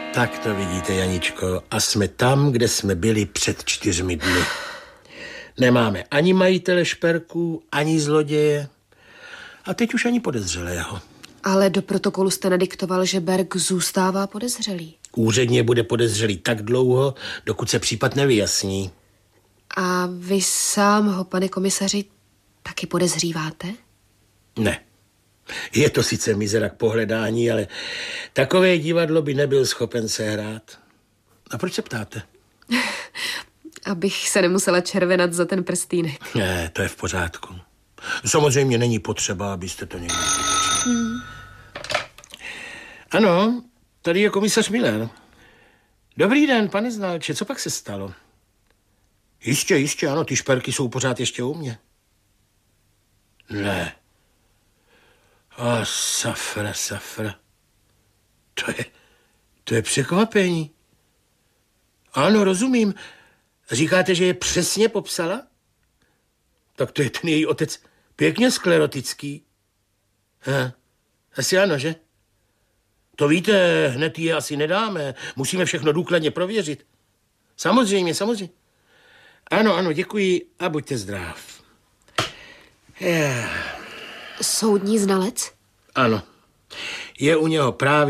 Tak to vidíte, Janičko. A jsme tam, kde jsme byli před 4 dny. Nemáme ani majitele šperků, ani zloděje. A teď už ani podezřelého. Ale do protokolu jste nadiktoval, že Berg zůstává podezřelý. Úředně bude podezřelý tak dlouho, dokud se případ nevyjasní. A vy sám ho, pane komisaři, taky podezříváte? Ne. Je to sice mizera k pohledání, ale takové divadlo by nebyl schopen sehrát. A proč se ptáte? Abych se nemusela červenat za ten prstýnek. Ne, to je v pořádku. Samozřejmě není potřeba, abyste to někdy vytočili. Ano, tady je komisař Miller. Dobrý den, pane znalče, co pak se stalo? Jistě, ano, ty šperky jsou pořád ještě u mě. Ne. A safra. To je překvapení. Ano, rozumím. Říkáte, že je přesně popsala? Tak to je ten její otec pěkně sklerotický. Asi ano, že? To víte, hned ji asi nedáme. Musíme všechno důkladně prověřit. Samozřejmě. Ano, děkuji a buďte zdrav. Soudní znalec? Ano. Je u něho právě